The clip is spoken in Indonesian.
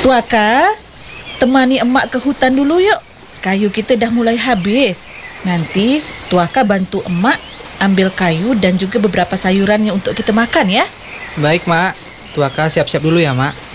Tuaka, temani emak ke hutan dulu yuk. Kayu kita dah mulai habis. Nanti Tuaka bantu emak ambil kayu dan juga beberapa sayurannya untuk kita makan ya. Baik, Mak. Tuaka siap-siap dulu ya, Mak.